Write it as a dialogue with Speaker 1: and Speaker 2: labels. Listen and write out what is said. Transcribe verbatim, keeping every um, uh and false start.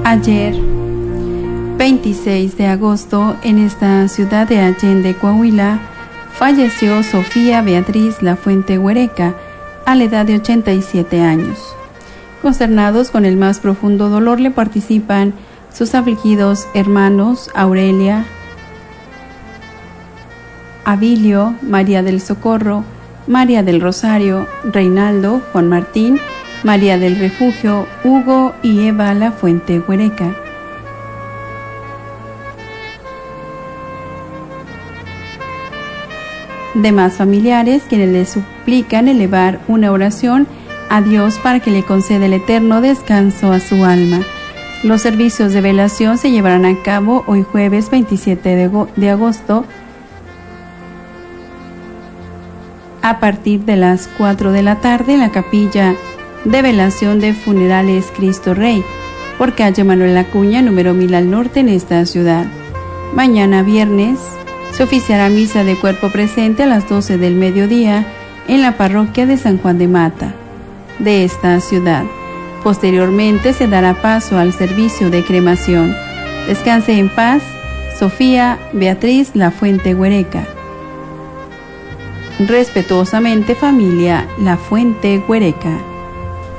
Speaker 1: Ayer, veintiséis de agosto, en esta ciudad de Allende, Coahuila, falleció Sofía Beatriz Lafuente Huereca, a la edad de ochenta y siete años. Consternados con el más profundo dolor, le participan sus afligidos hermanos Aurelia, Abilio, María del Socorro, María del Rosario, Reinaldo, Juan Martín, María del Refugio, Hugo y Eva Lafuente Huereca. Demás familiares, quienes le suplican elevar una oración a Dios para que le conceda el eterno descanso a su alma. Los servicios de velación se llevarán a cabo hoy jueves veintisiete de agosto a partir de las cuatro de la tarde en la capilla de velación de Funerales Cristo Rey, por calle Manuel Acuña, número mil al norte, en esta ciudad. Mañana viernes se oficiará misa de cuerpo presente a las doce del mediodía en la parroquia de San Juan de Mata de esta ciudad. Posteriormente se dará paso al servicio de cremación. Descanse en paz, Sofía Beatriz Lafuente Huereca. Respetuosamente, familia Lafuente Huereca.